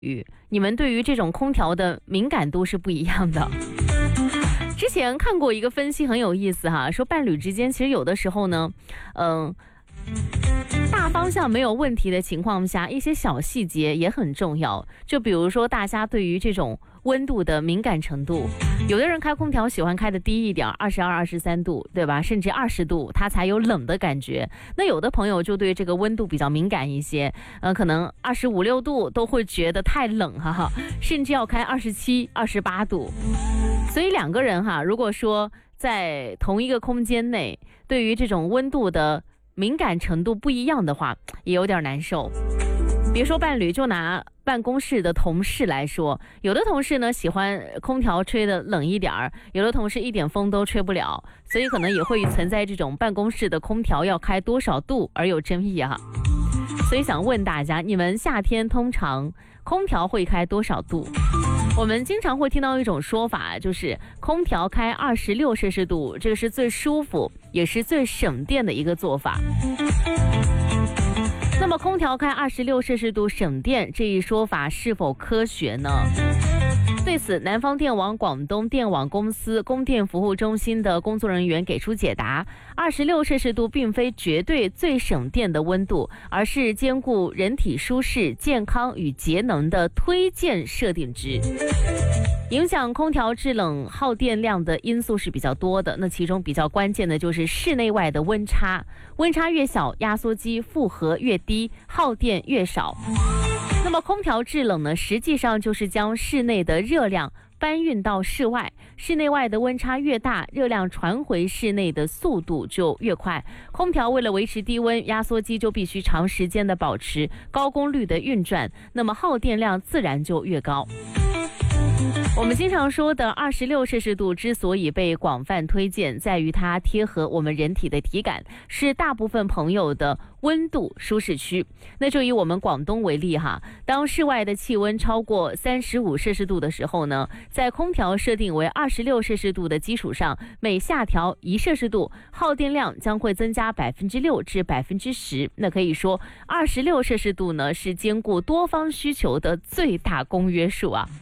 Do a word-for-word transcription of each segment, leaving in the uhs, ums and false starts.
你们对于这种空调的敏感度是不一样的。之前看过一个分析很有意思哈，说伴侣之间其实有的时候呢，嗯、呃，大方向没有问题的情况下，一些小细节也很重要。就比如说大家对于这种温度的敏感程度，有的人开空调喜欢开的低一点，二十二、二十三度，对吧？甚至二十度，他才有冷的感觉。那有的朋友就对这个温度比较敏感一些，呃，可能二十五六度都会觉得太冷哈哈，甚至要开二十七、二十八度。所以两个人哈，如果说在同一个空间内，对于这种温度的敏感程度不一样的话，也有点难受。别说伴侣，就拿办公室的同事来说，有的同事呢喜欢空调吹得冷一点儿，有的同事一点风都吹不了，所以可能也会存在这种办公室的空调要开多少度而有争议啊。所以想问大家，你们夏天通常空调会开多少度？我们经常会听到一种说法，就是空调开二十六摄氏度，这个是最舒服也是最省电的一个做法。那么空调开二十六摄氏度省电这一说法是否科学呢？对此，南方电网广东电网公司供电服务中心的工作人员给出解答：二十六摄氏度并非绝对最省电的温度，而是兼顾人体舒适、健康与节能的推荐设定值。影响空调制冷耗电量的因素是比较多的，那其中比较关键的就是室内外的温差，温差越小，压缩机负荷越低，耗电越少。那么空调制冷呢，实际上就是将室内的热量搬运到室外，室内外的温差越大，热量传回室内的速度就越快。空调为了维持低温，压缩机就必须长时间的保持高功率的运转，那么耗电量自然就越高。我们经常说的二十六摄氏度之所以被广泛推荐，在于它贴合我们人体的体感，是大部分朋友的温度舒适区。那就以我们广东为例哈，当室外的气温超过三十五摄氏度的时候呢，在空调设定为二十六摄氏度的基础上，每下调一摄氏度，耗电量将会增加百分之六至百分之十。那可以说，二十六摄氏度呢是兼顾多方需求的最大公约数啊。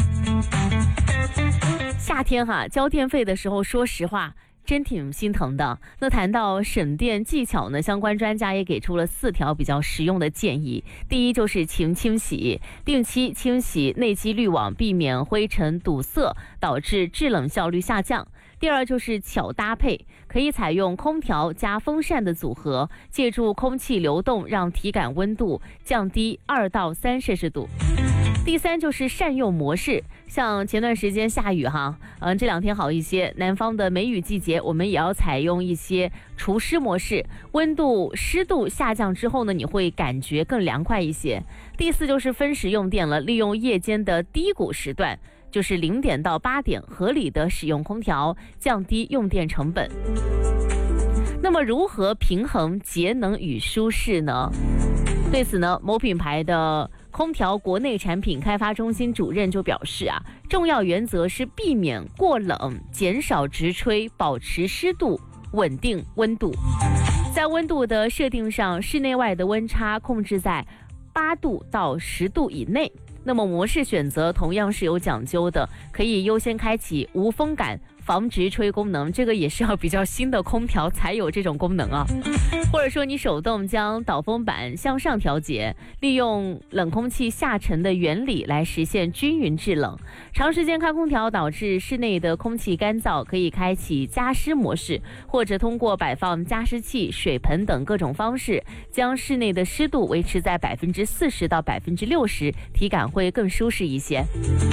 夏天哈，交电费的时候，说实话真挺心疼的。那谈到省电技巧呢，相关专家也给出了四条比较实用的建议。第一就是勤清洗，定期清洗内机滤网，避免灰尘堵塞导致制冷效率下降。第二就是巧搭配，可以采用空调加风扇的组合，借助空气流动让体感温度降低二到三摄氏度。第三就是善用模式，像前段时间下雨哈，嗯，这两天好一些，南方的梅雨季节，我们也要采用一些除湿模式，温度湿度下降之后呢，你会感觉更凉快一些。第四就是分时用电了，利用夜间的低谷时段，就是零点到八点，合理的使用空调，降低用电成本。那么如何平衡节能与舒适呢？对此呢，某品牌的空调国内产品开发中心主任就表示啊，重要原则是避免过冷，减少直吹，保持湿度，稳定温度。在温度的设定上，室内外的温差控制在八度到十度以内。那么模式选择同样是有讲究的，可以优先开启无风感防直吹功能，这个也是要比较新的空调才有这种功能啊。或者说你手动将导风板向上调节，利用冷空气下沉的原理来实现均匀制冷。长时间开空调导致室内的空气干燥，可以开启加湿模式，或者通过摆放加湿器、水盆等各种方式，将室内的湿度维持在百分之四十到百分之六十，体感会更舒适一些。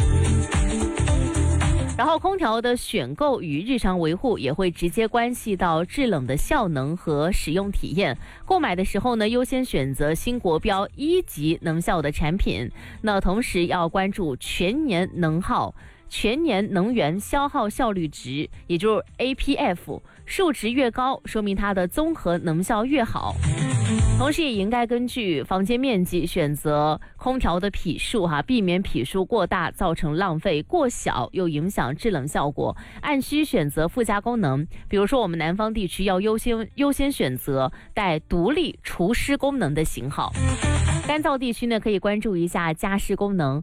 然后空调的选购与日常维护也会直接关系到制冷的效能和使用体验。购买的时候呢，优先选择新国标一级能效的产品，那同时要关注全年能耗、全年能源消耗效率值，也就是 A P F， 数值越高，说明它的综合能效越好。同时也应该根据房间面积选择空调的匹数哈，避免匹数过大造成浪费，过小又影响制冷效果。按需选择附加功能，比如说我们南方地区要优先优先选择带独立除湿功能的型号。 干燥地区呢，可以关注一下加湿功能。